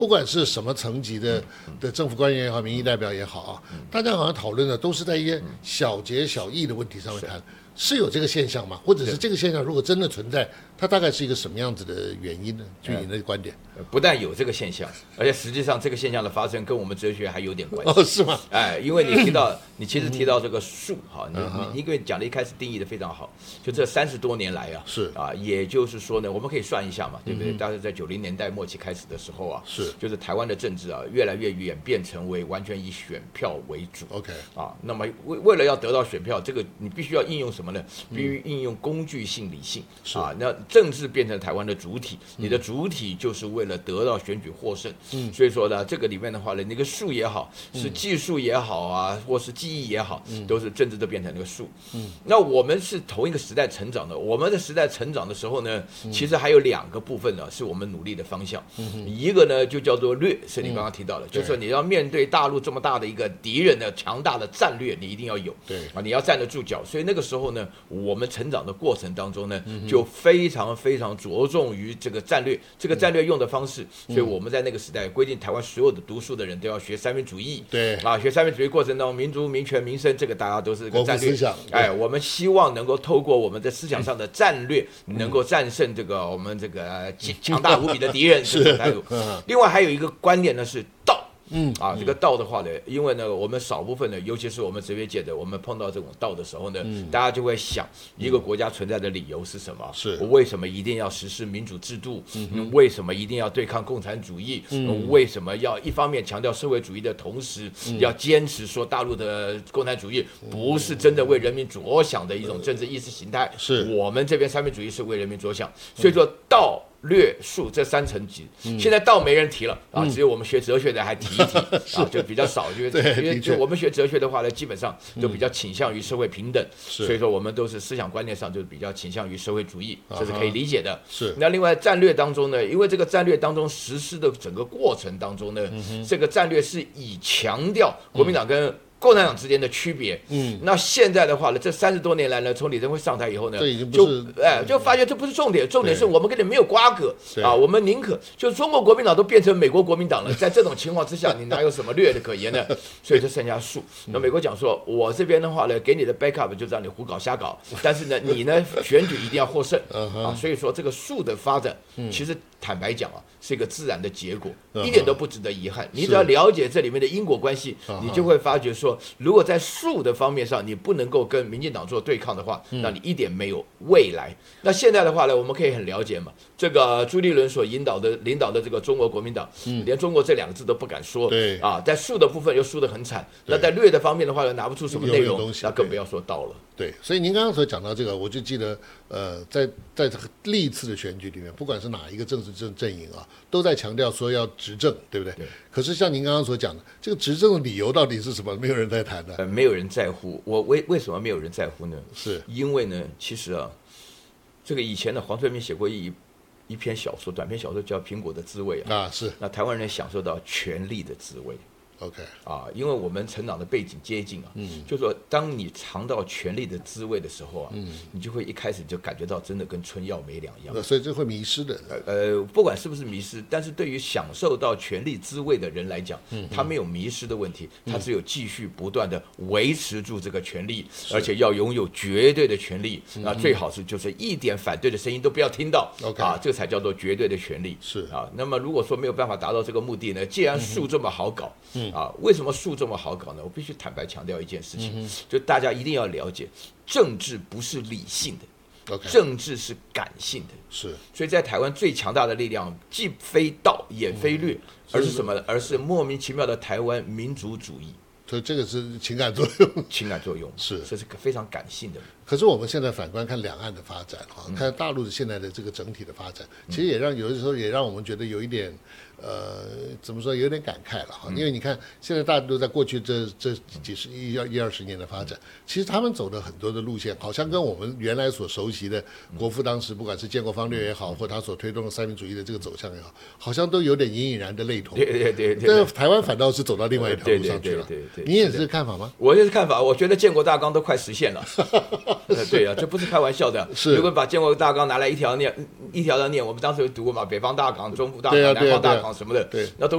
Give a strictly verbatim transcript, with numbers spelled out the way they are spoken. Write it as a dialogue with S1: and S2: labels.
S1: 不管是什么层级的的政府官员也好，民意代表也好啊，大家好像讨论的都是在一些小节小义的问题上面谈，是有这个现象吗？或者是这个现象如果真的存在，它大概是一个什么样子的原因呢？据你的观点，
S2: 不但有这个现象，而且实际上这个现象的发生跟我们哲学还有点关系。
S1: 哦，是吗？
S2: 哎，因为你提到，你其实提到这个数哈，你你因为讲的一开始定义的非常好，就这三十多年来啊，
S1: 是
S2: 啊，也就是说呢，我们可以算一下嘛，对不对？大概在九零年代末期开始的时候啊，
S1: 是
S2: 就是台湾的政治啊，越来越演变成为完全以选票为主。
S1: OK
S2: 啊，那么为为了要得到选票，这个你必须要应用什么呢？必须应用工具性、理性啊。那政治变成台湾的主体，你的主体就是为了得到选举获胜。嗯，所以说呢，这个里面的话呢，那个术也好，是技术也好啊，或是技艺也好，都是政治都变成那个术。嗯，那我们是同一个时代成长的，我们的时代成长的时候呢，其实还有两个部分呢，是我们努力的方向。嗯，一个呢就叫做略，是你刚刚提到的，就是说你要面对大陆这么大的一个敌人的强大的战略，你一定要有。
S1: 对
S2: 啊，你要站得住脚。所以那个时候呢，我们成长的过程当中呢，就非常非常着重于这个战略，这个战略用的方式。所以我们在那个时代规定，台湾所有的读书的人都要学三民主义。
S1: 对
S2: 啊，学三民主义过程当中，民族、民权、民生，这个大家都是个战略
S1: 思想。
S2: 哎，我们希望能够透过我们在思想上的战略，能够战胜这个我们这个强大无比的敌人。
S1: 是
S2: 态度。另外还有一个观念呢是道。
S1: 嗯
S2: 啊，这个道的话呢，因为呢，我们少部分的，尤其是我们哲学界的，我们碰到这种道的时候呢，嗯、大家就会想，一个国家存在的理由是什么？
S1: 是
S2: 我为什么一定要实施民主制度？嗯、为什么一定要对抗共产主义？嗯、为什么要一方面强调社会主义的同时，嗯、要坚持说大陆的共产主义不是真的为人民着想的一种政治意识形态？
S1: 是
S2: 我们这边三民主义是为人民着想，所以说道。略术这三层级，嗯、现在道没人提了啊，只有我们学哲学的还提一提、嗯、啊，就比较少，就因为就我们学哲学的话呢，基本上就比较倾向于社会平等，嗯、所以说我们都是思想观念上就比较倾向于社会主义，这是可以理解的。
S1: 是。
S2: 那另外战略当中呢，因为这个战略当中实施的整个过程当中呢，嗯、这个战略是以强调国民党跟共产党之间的区别，嗯，那现在的话呢，这三十多年来呢，从李登辉上台以后呢，
S1: 这已经不
S2: 就是，哎，就发觉这不是重点，重点是我们跟你没有瓜葛啊，我们宁可就中国国民党都变成美国国民党了，在这种情况之下，你哪有什么略的可言呢？所以就剩下术。那美国讲说，我这边的话呢，给你的 backup 就让你胡搞瞎搞，但是呢，你呢选举一定要获胜啊，所以说这个术的发展，其实坦白讲啊，是一个自然的结果，一点都不值得遗憾。你只要了解这里面的因果关系，你就会发觉说。如果在术的方面上你不能够跟民进党做对抗的话，那你一点没有未来。那现在的话呢，我们可以很了解嘛，这个朱立伦所引导的领导的这个中国国民党，嗯、连中国这两个字都不敢说，
S1: 对
S2: 啊，在术的部分又输得很惨，那在略的方面的话又拿不出什么内容，那更不要说道了。
S1: 对，所以您刚刚所讲到这个，我就记得，呃，在在这个历次的选举里面，不管是哪一个政治阵阵营啊，都在强调说要执政，对不对？
S2: 对。
S1: 可是像您刚刚所讲的，这个执政的理由到底是什么？没有人在谈的。
S2: 呃，没有人在乎。我为为什么没有人在乎呢？
S1: 是
S2: 因为呢，其实啊，这个以前的黄春明写过一一篇小说，短篇小说叫《苹果的滋味》啊。
S1: 啊，是。
S2: 那台湾人享受到权力的滋味。
S1: OK
S2: 啊，因为我们成长的背景接近啊，嗯，就说当你尝到权力的滋味的时候啊，嗯，你就会一开始就感觉到真的跟春药没两样，
S1: 所以这会迷失的。
S2: 呃，不管是不是迷失，但是对于享受到权力滋味的人来讲，嗯，他没有迷失的问题，他只有继续不断的维持住这个权力，嗯、而且要拥有绝对的权力，那、嗯、最好是就是一点反对的声音都不要听到，
S1: OK
S2: 啊，这才叫做绝对的权力。
S1: 是
S2: 啊，那么如果说没有办法达到这个目的呢，既然术这么好搞，嗯。啊，为什么术这么好搞呢？我必须坦白强调一件事情，嗯、就大家一定要了解，政治不是理性的，
S1: okay,
S2: 政治是感性的。
S1: 是，
S2: 所以在台湾最强大的力量，既非道也非略，嗯、而是什么呢？而是莫名其妙的台湾民族主义。
S1: 所以这个是情感作用，
S2: 情感作用
S1: 是，
S2: 这是非常感性的。
S1: 可是我们现在反观看两岸的发展哈，看大陆的现在的这个整体的发展，其实也让有的时候也让我们觉得有一点，呃，怎么说，有点感慨了哈。因为你看，现在大陆在过去这这几十一二一二十年的发展，其实他们走的很多的路线，好像跟我们原来所熟悉的国父当时不管是建国方略也好，或他所推动的三民主义的这个走向也好，好像都有点隐隐然的类同。
S2: 对对对对。
S1: 但台湾反倒是走到另外一条路上去了。
S2: 对对对对。
S1: 你也是这看法吗？
S2: 我也是看法，我觉得建国大纲都快实现了。对啊，这不是开玩笑的。
S1: 是，
S2: 如果把建国大纲拿来一条念，一条条念，我们当时有读过嘛，北方大纲、中部大纲、
S1: 啊、
S2: 南方大纲什么的，
S1: 对，
S2: 那都。